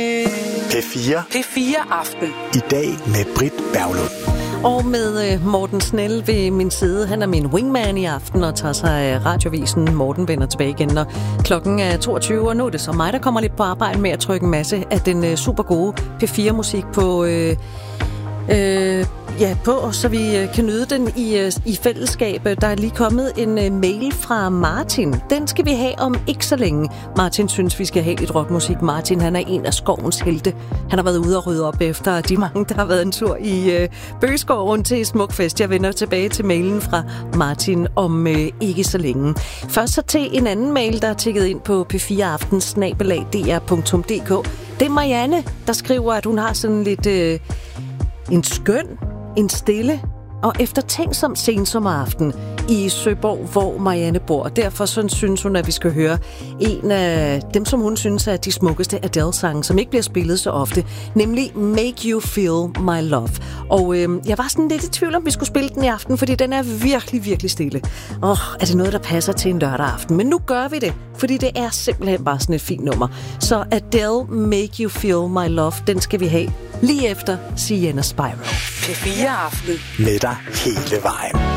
P4 Aften. I dag med Britt Berglund. Og med Morten Snell ved min side. Han er min wingman i aften og tager sig af radiovisen. Morten vender tilbage igen, når klokken er 22. Og nu er det så mig, der kommer lidt på arbejde med at trykke en masse af den super gode P4-musik på... så vi kan nyde den i fællesskab. Der er lige kommet en mail fra Martin. Den skal vi have om ikke så længe. Martin synes, vi skal have lidt rockmusik. Martin, han er en af skovens helte. Han har været ude og rydde op efter de mange, der har været en tur i Bøgeskov til Smukfest. Jeg vender tilbage til mailen fra Martin om ikke så længe. Først så til en anden mail, der er tikket ind på p4aften@dr.dk. Det er Marianne, der skriver, at hun har sådan lidt... en skøn, en stille og eftertænksom sensommeraften i Søborg, hvor Marianne bor. Derfor så synes hun, at vi skal høre en af dem, som hun synes er de smukkeste Adele-sange, som ikke bliver spillet så ofte, nemlig Make You Feel My Love. Og jeg var sådan lidt i tvivl om, vi skulle spille den i aften, fordi den er virkelig, virkelig stille. Er det noget, der passer til en lørdag aften? Men nu gør vi det, fordi det er simpelthen bare sådan et fint nummer. Så Adele, Make You Feel My Love, den skal vi have lige efter Sienna Spyro. P4 Aften. Med dig hele vejen.